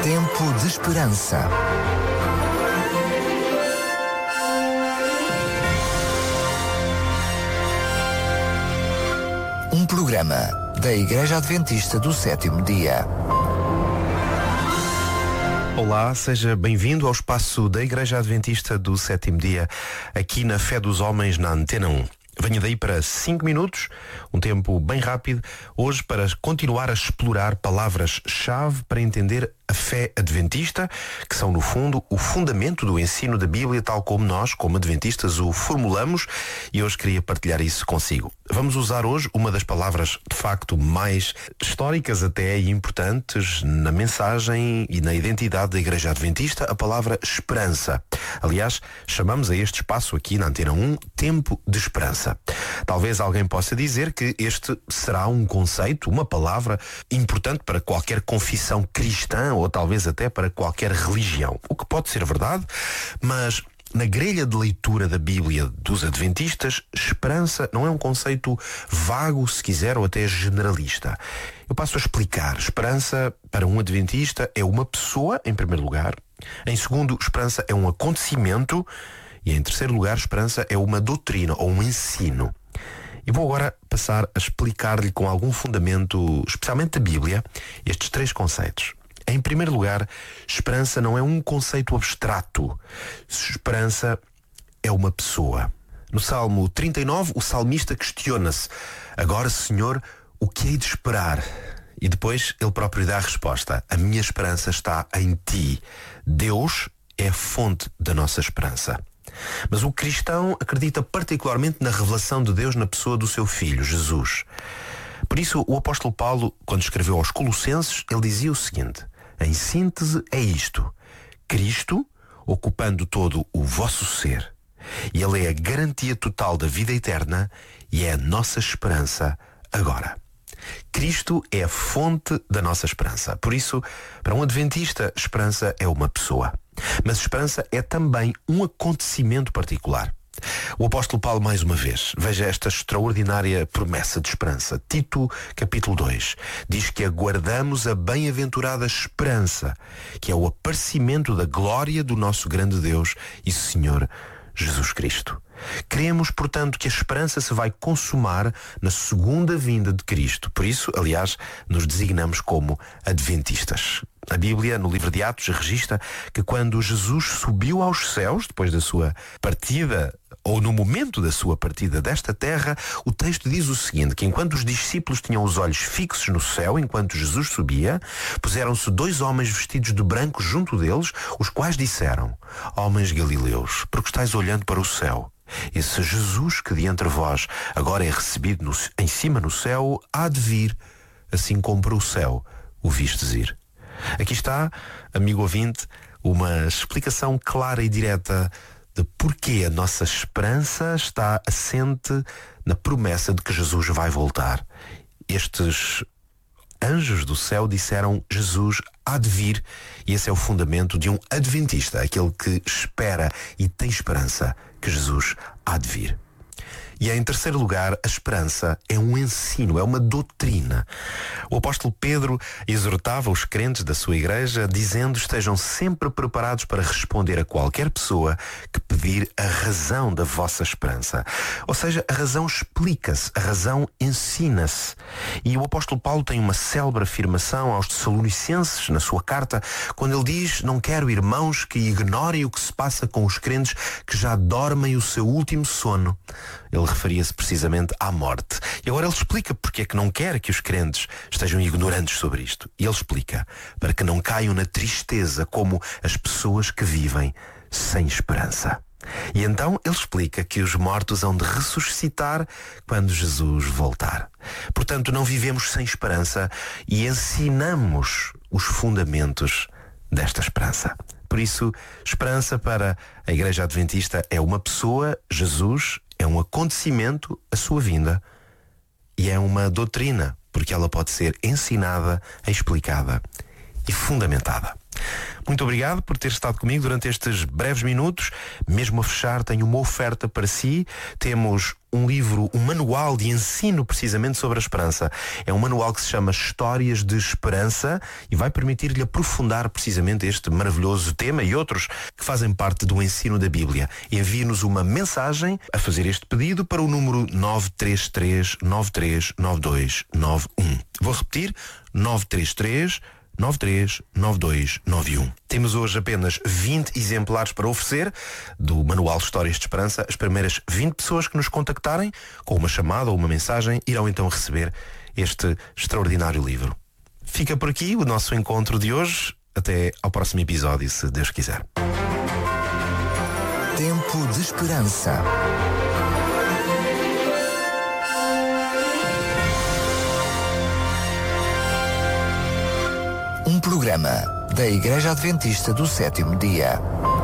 Tempo de esperança. Um programa da Igreja Adventista do Sétimo Dia. Olá, seja bem-vindo ao espaço da Igreja Adventista do Sétimo Dia, aqui na Fé dos Homens, na Antena 1. Venha daí para 5 minutos, um tempo bem rápido, hoje para continuar a explorar palavras-chave para entender a fé adventista, que são, no fundo, o fundamento do ensino da Bíblia, tal como nós, como adventistas, o formulamos, e hoje queria partilhar isso consigo. Vamos usar hoje uma das palavras, de facto, mais históricas até e importantes na mensagem e na identidade da Igreja Adventista, a palavra esperança. Aliás, chamamos a este espaço aqui na Antena 1, Tempo de Esperança. Talvez alguém possa dizer que este será um conceito, uma palavra importante para qualquer confissão cristã ou talvez até para qualquer religião. O que pode ser verdade, mas na grelha de leitura da Bíblia dos Adventistas, esperança não é um conceito vago, se quiser, ou até generalista. Eu passo a explicar. Esperança, para um Adventista, é uma pessoa, em primeiro lugar. Em segundo, esperança é um acontecimento. E em terceiro lugar, esperança é uma doutrina ou um ensino. E vou agora passar a explicar-lhe com algum fundamento, especialmente da Bíblia, estes três conceitos. Em primeiro lugar, esperança não é um conceito abstrato. Esperança é uma pessoa. No Salmo 39, o salmista questiona-se: agora, Senhor, o que hei de esperar? E depois ele próprio dá a resposta: a minha esperança está em ti. Deus é a fonte da nossa esperança. Mas o cristão acredita particularmente na revelação de Deus na pessoa do seu Filho, Jesus. Por isso, o apóstolo Paulo, quando escreveu aos Colossenses, ele dizia o seguinte: em síntese é isto: Cristo, ocupando todo o vosso ser. E Ele é a garantia total da vida eterna e é a nossa esperança agora. Cristo é a fonte da nossa esperança. Por isso, para um adventista, esperança é uma pessoa. Mas esperança é também um acontecimento particular. O apóstolo Paulo, mais uma vez, veja esta extraordinária promessa de esperança. Tito, capítulo 2, diz que aguardamos a bem-aventurada esperança, que é o aparecimento da glória do nosso grande Deus e Senhor Jesus Cristo. Cremos, portanto, que a esperança se vai consumar na segunda vinda de Cristo. Por isso, aliás, nos designamos como adventistas. A Bíblia, no livro de Atos, registra que quando Jesus subiu aos céus, depois da sua partida, ou no momento da sua partida desta terra, o texto diz o seguinte, que enquanto os discípulos tinham os olhos fixos no céu, enquanto Jesus subia, puseram-se 2 homens vestidos de branco junto deles, os quais disseram: homens galileus, por que estáis olhando para o céu? Esse Jesus que de entre vós agora é recebido em cima no céu, há de vir, assim como para o céu o vistes ir. Aqui está, amigo ouvinte, uma explicação clara e direta de porquê a nossa esperança está assente na promessa de que Jesus vai voltar. Estes anjos do céu disseram: Jesus há de vir, e esse é o fundamento de um adventista, aquele que espera e tem esperança que Jesus há de vir. E em terceiro lugar, a esperança é um ensino, é uma doutrina. O apóstolo Pedro exortava os crentes da sua igreja dizendo: estejam sempre preparados para responder a qualquer pessoa que pedir a razão da vossa esperança. Ou seja, a razão explica-se, a razão ensina-se. E o apóstolo Paulo tem uma célebre afirmação aos Tessalonicenses na sua carta, quando ele diz: não quero, irmãos, que ignorem o que se passa com os crentes que já dormem o seu último sono. Ele referia-se precisamente à morte. E agora ele explica porque é que não quer que os crentes estejam ignorantes sobre isto. E ele explica: para que não caiam na tristeza como as pessoas que vivem sem esperança. E então ele explica que os mortos hão de ressuscitar quando Jesus voltar. Portanto, não vivemos sem esperança e ensinamos os fundamentos desta esperança. Por isso, esperança para a Igreja Adventista é uma pessoa, Jesus, é um acontecimento, a sua vinda, e é uma doutrina, porque ela pode ser ensinada, explicada e fundamentada. Muito obrigado por ter estado comigo durante estes breves minutos. Mesmo a fechar, tenho uma oferta para si. Temos um livro, um manual de ensino precisamente sobre a esperança. É um manual que se chama Histórias de Esperança e vai permitir-lhe aprofundar precisamente este maravilhoso tema e outros que fazem parte do ensino da Bíblia. Envie-nos uma mensagem a fazer este pedido para o número 933-939291. Vou repetir, 933-939291. Temos hoje apenas 20 exemplares para oferecer do Manual Histórias de Esperança. As primeiras 20 pessoas que nos contactarem com uma chamada ou uma mensagem irão então receber este extraordinário livro. Fica por aqui o nosso encontro de hoje. Até ao próximo episódio, se Deus quiser. Tempo de Esperança. Um programa da Igreja Adventista do Sétimo Dia.